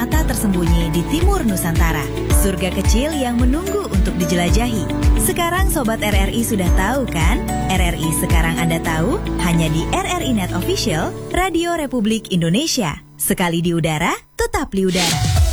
permata tersembunyi di timur Nusantara. Surga kecil yang menunggu untuk dijelajahi. Sekarang Sobat RRI sudah tahu kan? RRI Sekarang Anda Tahu hanya di RRI Net Official, Radio Republik Indonesia. Sekali di udara, tetap di udara.